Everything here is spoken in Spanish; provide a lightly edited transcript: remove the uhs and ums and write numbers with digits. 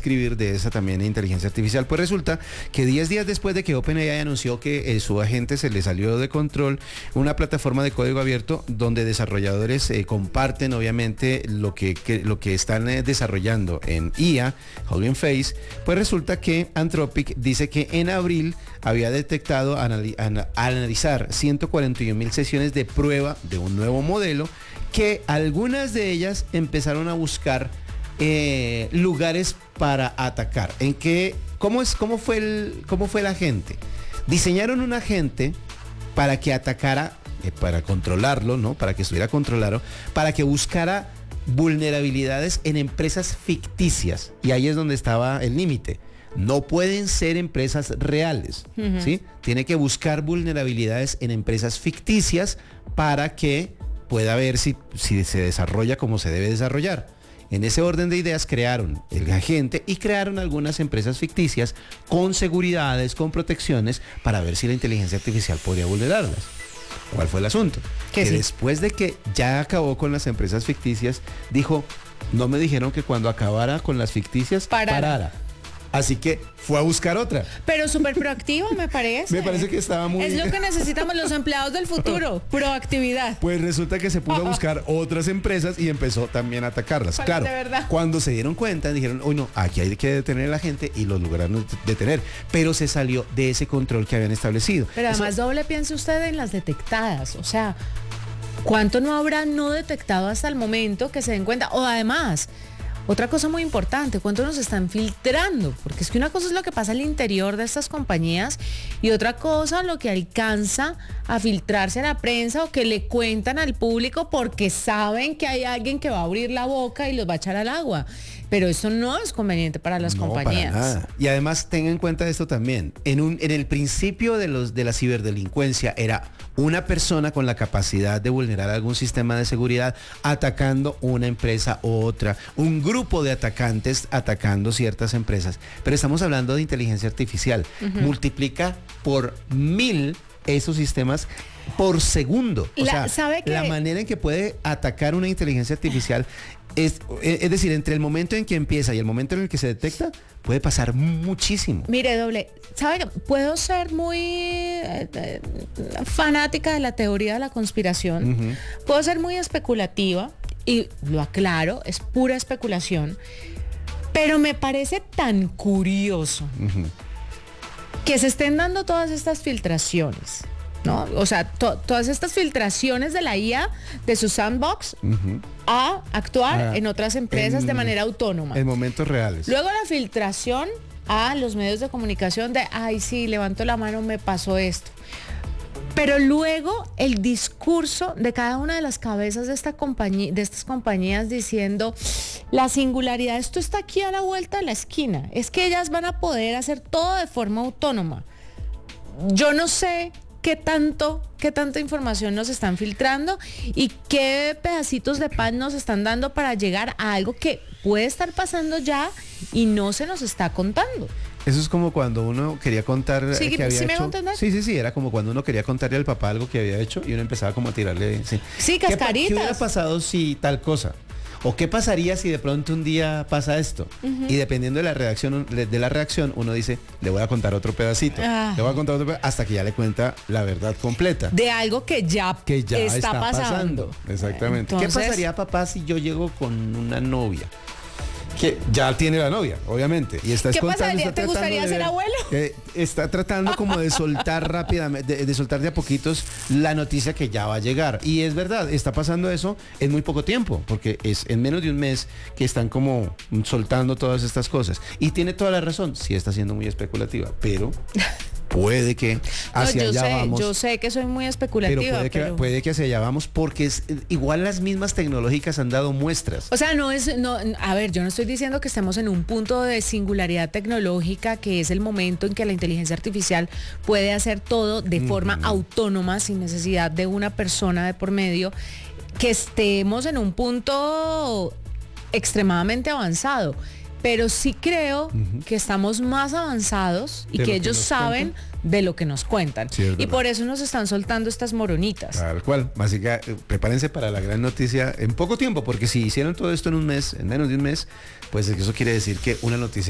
escribir de esa también inteligencia artificial. Pues resulta que 10 días después de que OpenAI anunció que su agente se le salió de control, una plataforma de código abierto donde desarrolladores comparten obviamente lo que están desarrollando en IA, Hugging Face, pues resulta que Anthropic dice que en abril había detectado al analizar 141.000 sesiones de prueba de un nuevo modelo, que algunas de ellas empezaron a buscar lugares para atacar. ¿Cómo fue el agente? Diseñaron un agente para que atacara, para controlarlo, ¿no? Para que estuviera controlado, para que buscara vulnerabilidades en empresas ficticias. Y ahí es donde estaba el límite. No pueden ser empresas reales, ¿sí? Tiene que buscar vulnerabilidades en empresas ficticias para que pueda ver si se desarrolla como se debe desarrollar. En ese orden de ideas crearon el agente y crearon algunas empresas ficticias con seguridades, con protecciones, para ver si la inteligencia artificial podría vulnerarlas. ¿Cuál fue el asunto? Que sí, después de que ya acabó con las empresas ficticias, dijo, no me dijeron que cuando acabara con las ficticias, parara. Así que fue a buscar otra. Pero súper proactivo, me parece. Me parece que estaba muy... Es lo que necesitamos los empleados del futuro, proactividad. Pues resulta que se puso a buscar otras empresas y empezó también a atacarlas. Claro, de verdad. Cuando se dieron cuenta, dijeron, uy, no, aquí hay que detener a la gente, y los lograron detener. Pero se salió de ese control que habían establecido. Pero además, doble piense usted en las detectadas. O sea, ¿cuánto no habrá no detectado hasta el momento que se den cuenta? O además... Otra cosa muy importante, ¿cuánto nos están filtrando? Porque es que una cosa es lo que pasa al interior de estas compañías y otra cosa lo que alcanza a filtrarse a la prensa o que le cuentan al público porque saben que hay alguien que va a abrir la boca y los va a echar al agua. Pero eso no es conveniente para las compañías. Para nada. Y además tenga en cuenta esto también. En el principio de la ciberdelincuencia era una persona con la capacidad de vulnerar algún sistema de seguridad atacando una empresa u otra, un grupo de atacantes atacando ciertas empresas. Pero estamos hablando de inteligencia artificial. Multiplica por 1000 esos sistemas por segundo. O sea, la manera en que puede atacar una inteligencia artificial es decir, entre el momento en que empieza y el momento en el que se detecta, puede pasar muchísimo. Mire, doble, ¿sabe que puedo ser muy fanática de la teoría de la conspiración? Puedo ser muy especulativa, y lo aclaro, es pura especulación, pero me parece tan curioso que se estén dando todas estas filtraciones, ¿no? O sea, todas estas filtraciones de la IA, de su sandbox, a actuar en otras empresas de manera autónoma. En momentos reales. Luego la filtración a los medios de comunicación de, ay, sí, levanto la mano, me pasó esto. Pero luego el discurso de cada una de las cabezas de estas compañías diciendo, la singularidad, esto está aquí a la vuelta de la esquina, es que ellas van a poder hacer todo de forma autónoma. Yo no sé qué tanta información nos están filtrando y qué pedacitos de pan nos están dando para llegar a algo que puede estar pasando ya y no se nos está contando. Eso es como cuando uno quería contar que había ¿sí me hecho. Sí, era como cuando uno quería contarle al papá algo que había hecho y uno empezaba como a tirarle. Sí, cascaritas. ¿Qué hubiera pasado si tal cosa? ¿O qué pasaría si de pronto un día pasa esto? Y dependiendo de la reacción, uno dice, le voy a contar otro pedacito. Le voy a contar otro pedacito hasta que ya le cuenta la verdad completa. De algo que ya está pasando. Exactamente. Entonces, ¿qué pasaría, papá, si yo llego con una novia? Que ya tiene la novia, obviamente. Y ¿qué pasaría? ¿Te gustaría ser abuelo? Está tratando como de soltar rápidamente, de soltar de a poquitos la noticia que ya va a llegar. Y es verdad, está pasando eso en muy poco tiempo, porque es en menos de un mes que están como soltando todas estas cosas. Y tiene toda la razón, sí está siendo muy especulativa, pero... puede que hacia allá vamos. Yo sé que soy muy especulativa, pero puede que hacia allá vamos porque igual las mismas tecnológicas han dado muestras. O sea, a ver, yo no estoy diciendo que estemos en un punto de singularidad tecnológica, que es el momento en que la inteligencia artificial puede hacer todo de forma autónoma, sin necesidad de una persona de por medio, que estemos en un punto extremadamente avanzado. Pero sí creo que estamos más avanzados y que ellos saben de lo que nos cuentan. Sí, y por eso nos están soltando estas moronitas. Tal cual. Así que prepárense para la gran noticia en poco tiempo, porque si hicieron todo esto en un mes, en menos de un mes, pues eso quiere decir que una noticia